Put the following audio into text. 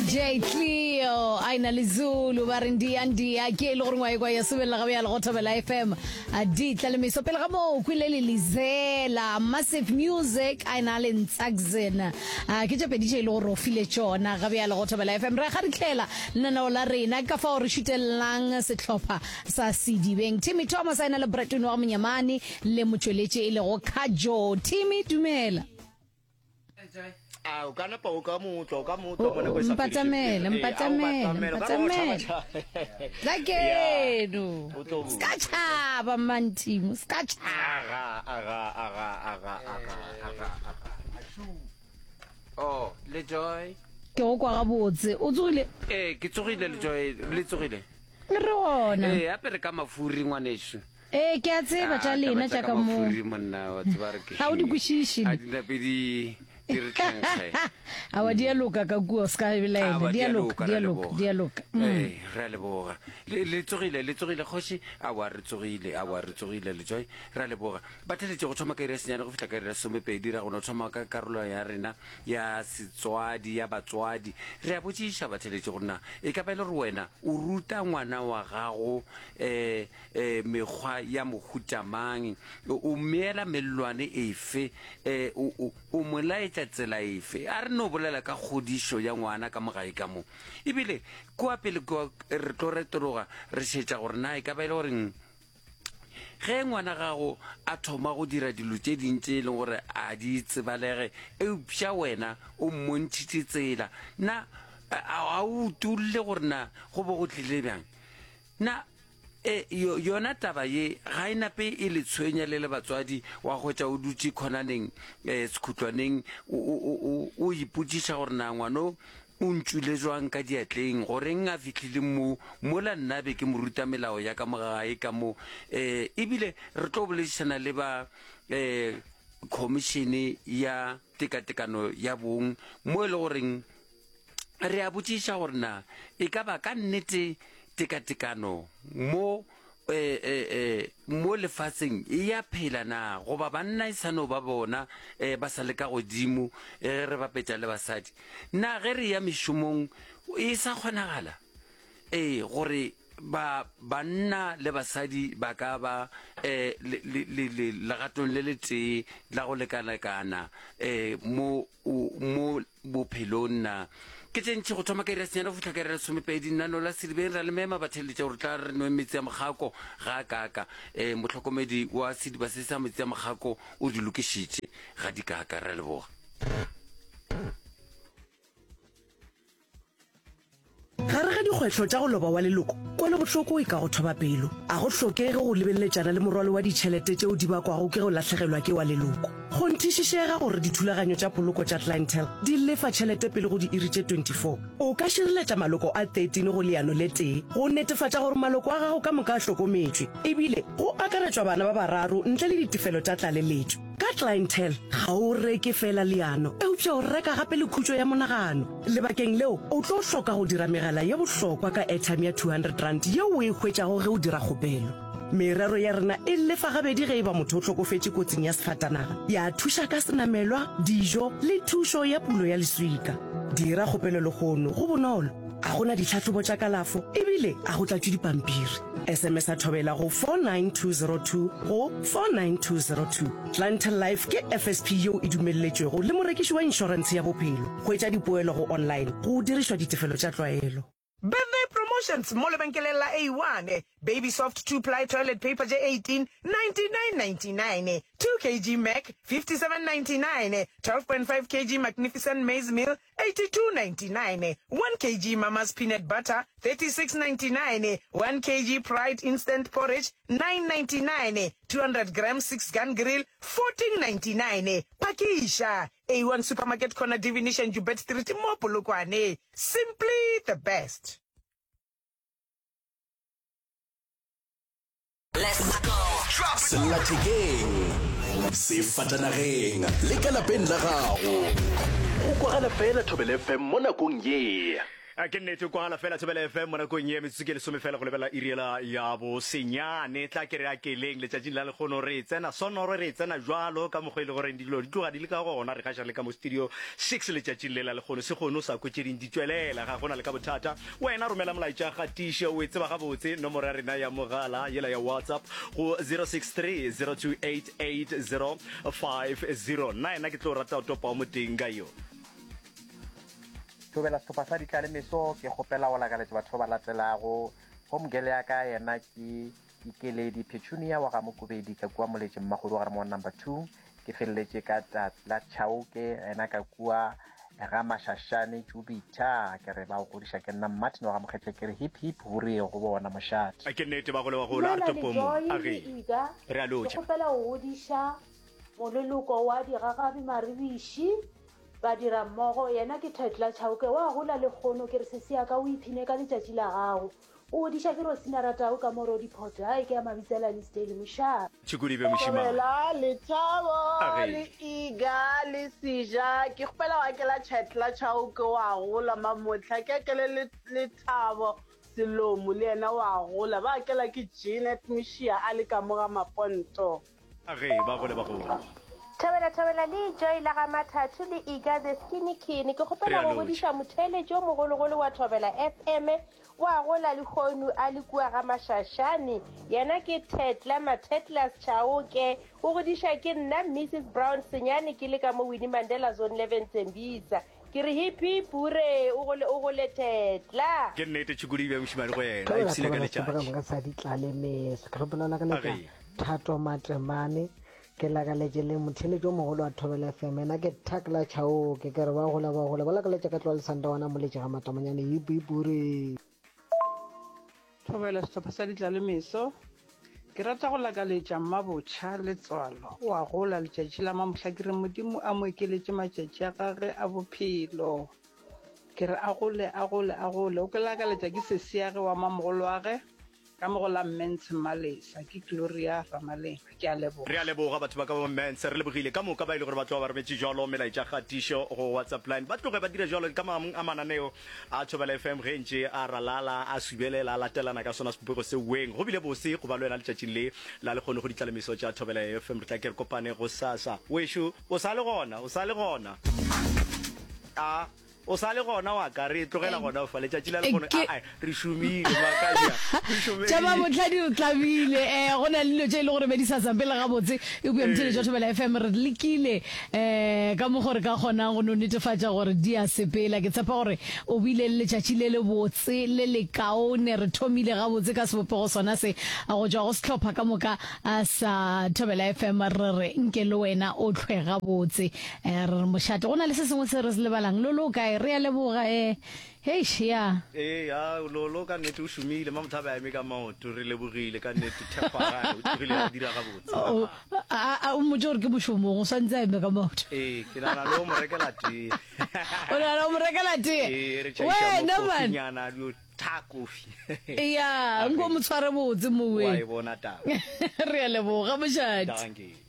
DJ Cleo aina lizulu ba re ndia ke le gore ngwae kwa ya sebela ga ya le go thobela FM a di tla le meso pele ga mo kwile le lizela Massive Music aina le ntsaxena ke tse pedi le go file tsona ga ya le go thobela FM re ga ditlela nna la rena ka fa re shutelang setlhopha sa Sidibeng Timmy Thomas aina le Breton wa Mnyamani le motsweletse ile go Khajo Timmy dumela o kana pa o ka motlo mona go sa mpatamela lakeno ska tshaba mantimo ska tshaba oh le Joy ke go kwa ga botse o tsogile ke tsogile le Joy le tsogile re ona apere ka mafuri ngwaneso ke a tseba tsa lena tsa ka mo mafuri monna wa tsebare ke ha o di kwishishi a di napedi awa dialoga ka kuo ska belena dialoga re le boga le tsogile khoshi awa re tsogile le Joy re le boga ba theletse go thoma ka ire senyane go fitla ka ire somepedi ra gona thoma ka karolo ya rena ya Setswadi ya Batswadi re a botsisha ba theletse gona e ka ba ile re wena o ruta ngwana wa gago mekgwa ya mohutamang o meela mellwane efe o molaetsa tsela efe a re no bolela ka godisho ya ngwana ka mogae ka mo ebile kwa pele re tlo retoroga re shetša gore na e ka ba ile gore ge ngwana gago a thoma go dira dilo tse dintse le gore a di tsebalege eupša wena o mmontšhitše tsela na a o tulle gore na go bo go tlile bjang na yona taba ye ga e nape e le tshwenya le batswadi wa hwetša o dutse khonaneng sekhutlwaneng o ipotsiša gore na ngwano o ntšwile jwang ka diatleng goreng a fitlhile mola nna be ke moruta melao ya ka mogae ka mo ebile re tlo boledišana le ba khomišene ya tekatekano ya bong mo e le goreng re a botsiša gore na e ka ba ka nnete tekatekano mo lefatsheng ya phela na goba banna isano ba bona ba sa le ka godimo re bapetša le basadi na ge re ya mešomong e sa kgonagala gore banna le basadi ba ka ba legatong le le tee la go lekalekana mo bophelong na ke tsentse go thoma ka ira senyana go fitlha ka ira somepedi nnano la Sidibeng ra le mema ba theletse gore tla re nwe metsi ya mogako ga kaka motlhokomedi wa Sidiba se sa metsi ya mogako o di lokišitše ga di kaka ra leboga gare ga dikgwetlho tša go loba wa leloko kone bohloko e ka go thoba pelo a go hlokege go lebelletšana le morwalo wa ditšhelete tšeo di bakwago ke go lahlegelwa ke wa leloko go nthišišega gore dithulaganyo tša poloko tša clientele di lefa tšhelete pele go di iri tše 24 o ka šireletša maloko a 13 go leano le tee go netefatša gore maloko a gago ka moka a hlokometšwe ebile go akaretšwa bana ba bararo ntle le ditefelo tša tlaleletšo ka clientele ga o reke fela leano eupša o reka gape le khutšo ya monagano lebakeng leo o tlo hloka go dira megala ya bohlokwa ka airtime ya 200 rand yeo o e hwetšago ge o dira kgopelo merero ya rena e lefa gabedi ge e ba motho o tlhokofetše kotsing ya sefatanaga ya thuša ka senamelwa dijo le thušo ya pulo ya leswika dira kgopelo le kgono go bonolo a gona ditlhatlhobo tša kalafo ebile a go tlatšwe dipampiri SMS a thobela go 49202 go 49202 Clientele Life ke FSP yeo e dumelletšwego le morekiši wa inšorense ya bophelo hwetša dipoelo go online go dirišwa ditefelo tša tlwaelo Birthday promotions mo lebenkeleng la A1 Baby Soft 2-ply toilet paper J18 99.99 2 kg Mac 57.99 12.5 kg Magnificent Maize Meal 82.99 1 kg Mama's Peanut Butter 36.99 1 kg Pride Instant Porridge 9.99 200 grams 6 gun grill 14.99 Pakisha A1 Supermarket Corner Divination Jubet Street mo Polokwane simply the best. Let's go. Drop it. Sellathekeng sefatanageng le ka lapeng la gago o kwa ga lapela Thobela FM mo nakong ye ke nnete kwa la fela Thobela FM mona go nye metsike le some fela go lebela iriela ya bo senyane tla ke re a keleng le tšatši la le khono re tsena sonoro re tsena jwalo ka mogwe le gore dilo di tloga di le ka gona re ga le ka mo studio 6 le tšatši le la le khono se khono sa kwetšeding di tswelela ga gona le ka bothata wena romela molaetša ga tisha o etse ba ga botse nomoro ya rena ya mogala yela ya WhatsApp go 0630288050 nna ke tlo rata o topa o moteng ga yo Thobela setlhopha sa ditlalemeso ke gopela go lakaletse batho ba latelago go mgele ya ka yena ke Ikeledi Petunia wa ga Mokobedi ka kua moletse mmagolo ga mo number 2 ke feleletse ka la Chauke ena ka kua ga Mashashane Jupiter ke re ba go godisha ke nna Martin wa ga Mokgetle ke re hip hip hore go bona moshate a ke nnete ba go le wa go la topomo a re a locha gopela go godisha moleloko wa digagabi maribishi ba dira mmogo yena ke Thetla Chauke wa gola le kgono ke re se se ka o iphine ka letšatši la gago o disha ke ro sina ratao ka moro diphoto ai ke a mabitsela le stele musha tshikuribe moshima le Thabo le Iga le Sija ke gopela wa ke la Thetla Chauke wa gola mamotla ke kele le Thabo Selomo le yena wa gola ba ke la ke Janet Mishia a le ka moga maponto a re ba go le ba go Thobela le Joy la ga Mathathu le Iga the Skinny King ke gopela go godisha mothele jo mogologolo wa Thobela FM wa gola le khono a le kua ga Mashashane yena ke Thetla Chauke o godisha ke nna Mrs Brown Senyane ke le ka mo Winnie Mandela Zone 11 Tsembisa ke re hip hip hore o gole Thetla ke nnete tshikuribe moshima le go yena a ipsile ka letšatši ka sa ditlalemeso ke gopela la ka le Thato Matemane ke la ka letse le mothele jo mogolo wa Thobela FM ena ke Thakla Chauke ke re ba gola ba la ka letse ka tloa le sanda wana moletse ga matamanyane hipure Thobela setlhopha sa ditlalemeso ke rata go lakaletša mmabotšha letswalo wa gola letšatši la mamohla ke re modimo a mo ekeletse matšatši a gage a bophelo ke re a gole o ke lakaletša ke sesiage wa mamogolo wa ge ka mogola Mense Malesa ke Gloria Ramaleng ke a leboga re a leboga batho ba ka bo Mense re lebogile ka moka ba ile gore batho ba remetse jalo melaetša ga tisho go WhatsApp line ba tloge ba dira jalo ka mamong a mananeo a Thobela FM rentše a ralala a subelela a latelana ka sona sepopego se weng go bile bose go ba lwena letšatšing le la le kgone go ditlalemeso tša Thobela FM re tla ke re kopane go sasa wešo o sa le gona o sa le gona wa ka re tlogela gona o fa letšatši la le gone re šomile makanya tšaba motlhadi o tlabile go na le dilo tše e le gore be di sa sampele gabotse e bua motheletša Thobela FM re lekile ka mo gore ka kgonang go no netefatša gore di a sepela ke tshepa gore o buile le letšatši le le botse le le kaone re thomile gabotse ka sebopego sona se a go tšwa go setlhopha ka moka sa Thobela FM re re nke le wena o tlhwe gabotse re re mošate go na le se sengwe se re se lebalang lo kae re a leboga lolo ka nnete o šomile mamotho a ba eme ka maoto re lebogile ka nnete thepagane o tlogile a dira gabotse o motse gore ke mošomong o swantse a eme ka maoto ke nana le o mo rekela tee o nana o mo rekela tee wena man kofi ya nko mo tshware botse mowe wa e bona taba re a leboga mošadi